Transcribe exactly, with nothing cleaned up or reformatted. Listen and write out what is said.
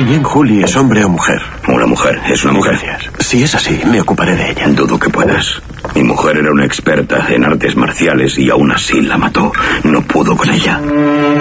bien Julie es hombre o mujer. Una mujer, es una mujer. Gracias. Si es así, me ocuparé de ella. Dudo que puedas. Mi mujer era una experta en artes marciales y aún así la mató. No pudo con ella.